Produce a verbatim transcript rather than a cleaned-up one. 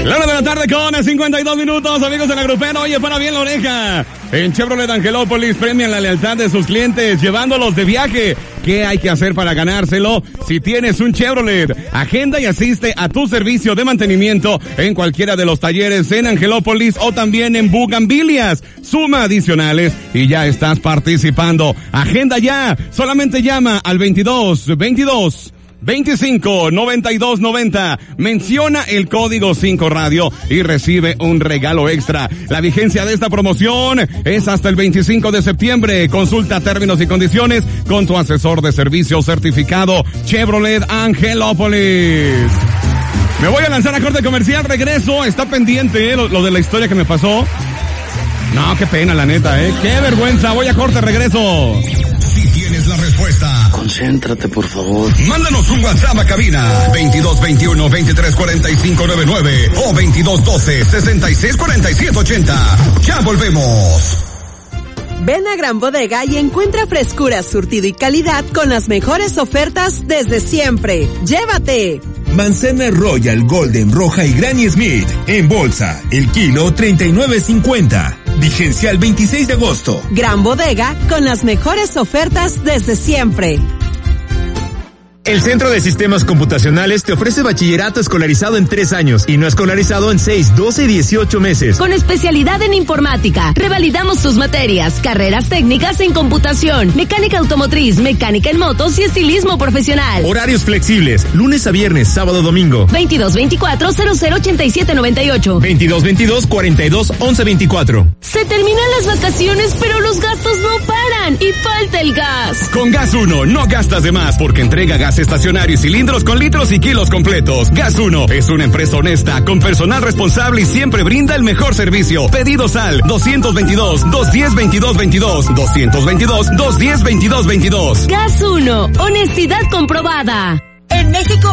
La hora de la tarde con cincuenta y dos minutos, amigos de la Grupera. Oye, para bien la oreja. En Chevrolet Angelópolis premian la lealtad de sus clientes llevándolos de viaje. ¿Qué hay que hacer para ganárselo? Si tienes un Chevrolet, agenda y asiste a tu servicio de mantenimiento en cualquiera de los talleres en Angelópolis o también en Bugambilias. Suma adicionales y ya estás participando. Agenda ya. Solamente llama al veintidós veintidós veinticinco noventa y dos noventa. Menciona el código cinco radio y recibe un regalo extra. La vigencia de esta promoción es hasta el veinticinco de septiembre. Consulta términos y condiciones con tu asesor de servicio certificado Chevrolet Angelópolis. Me voy a lanzar a corte comercial, regreso. Está pendiente, ¿eh? lo, lo de la historia que me pasó. No, qué pena, la neta, ¿eh? Qué vergüenza. Voy a corte, regreso. Si tienes la respuesta, concéntrate, por favor. Mándanos un WhatsApp a cabina veintidós veintiuno veintitrés cuarenta y cinco noventa y nueve o veintidós doce sesenta y seis cuarenta y siete ochenta. Ya volvemos. Ven a Gran Bodega y encuentra frescura, surtido y calidad con las mejores ofertas desde siempre. ¡Llévate! Manzana Royal, Golden, Roja y Granny Smith. En bolsa, el kilo treinta y nueve cincuenta. Vigencia el veintiséis de agosto. Gran Bodega con las mejores ofertas desde siempre. El Centro de Sistemas Computacionales te ofrece bachillerato escolarizado en tres años y no escolarizado en seis, doce y dieciocho meses. Con especialidad en informática, revalidamos tus materias, carreras técnicas en computación, mecánica automotriz, mecánica en motos y estilismo profesional. Horarios flexibles, lunes a viernes, sábado, domingo. veintidós veinticuatro cero cero ochenta y siete noventa y ocho. veintidós veintidós cuarenta y dos once veinticuatro. Se terminan las vacaciones, pero los gastos no paran y falta el gas. Con Gas uno no gastas de más porque entrega gas estacionario y cilindros con litros y kilos completos. Gas uno es una empresa honesta, con personal responsable y siempre brinda el mejor servicio. Pedidos al dos veintidós, dos diez, veintidós veintidós, dos veintidós, dos diez, veintidós veintidós. Gas uno, honestidad comprobada. En México